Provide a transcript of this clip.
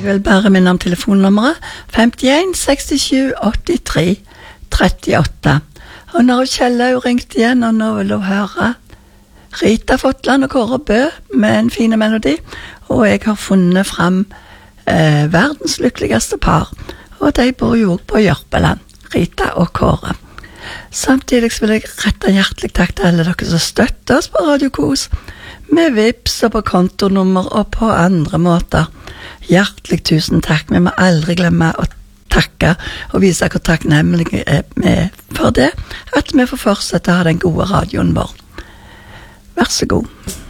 vil bare minne om telefonnummeret 51 67 83 38. Og når Kjellaug ringte igjen, og nå vil hun høre Rita Fotland og Kåre Bø med en fin melodi, og jeg har funnet frem verdens lykkeligste par, og de bor jo også på Jørpeland, Rita og Kåre. Samtidig vil jeg rette en hjertelig takk til alle dere som støtter oss på Radio Kos, med Vips og på kontonummer og på andre måter. Hjertelig tusen takk. Vi må aldri glemme å takke og vise hvor takknemlige vi er for det, at vi får fortsette å ha den gode radioen vår. Vær så god.